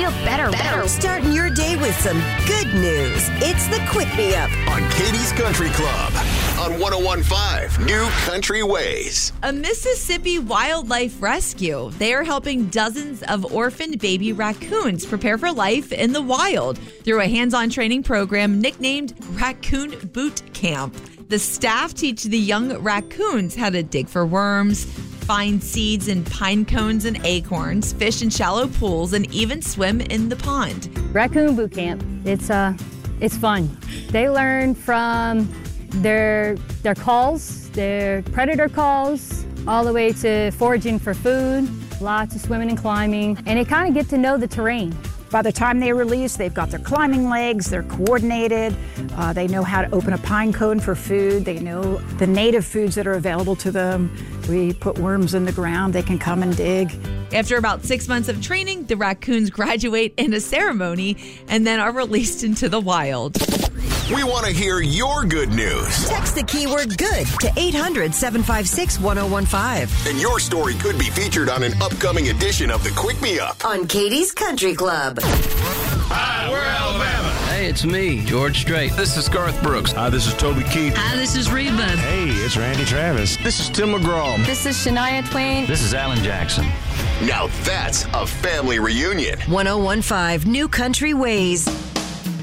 better. Starting your day with some good news. It's the Quick Me Up on Katie's Country Club on 101.5 New Country Ways. A Mississippi wildlife rescue. They are helping dozens of orphaned baby raccoons prepare for life in the wild through a hands-on training program nicknamed Raccoon Boot Camp. The staff teach the young raccoons how to dig for worms, find seeds in pine cones and acorns, fish in shallow pools, and even swim in the pond. Raccoon Boot Camp. It's fun. They learn from their calls, their predator calls, all the way to foraging for food, lots of swimming and climbing, and they kind of get to know the terrain. By the time they release, they've got their climbing legs, they're coordinated, they know how to open a pine cone for food, they know the native foods that are available to them. We put worms in the ground, they can come and dig. After about 6 months of training, the raccoons graduate in a ceremony and then are released into the wild. We want to hear your good news. Text the keyword good to 800-756-1015. And your story could be featured on an upcoming edition of the Quick Me Up on Katie's Country Club. Hi, we're Alabama. Hey, it's me, George Strait. This is Garth Brooks. Hi, this is Toby Keith. Hi, this is Reba. Hey, it's Randy Travis. This is Tim McGraw. This is Shania Twain. This is Alan Jackson. Now that's a family reunion. 101.5 New Country Ways.